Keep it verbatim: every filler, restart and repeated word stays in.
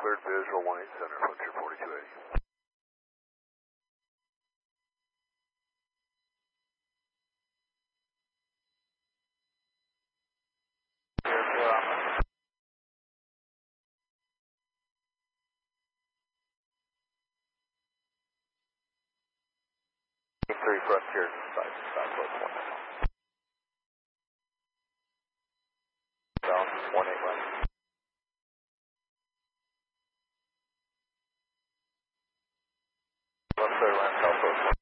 cleared visual, one eight center, Frontier forty-two eighty. Three Frontier, five, Southwest one. Down, one eight left. Left side, land, Southwest one.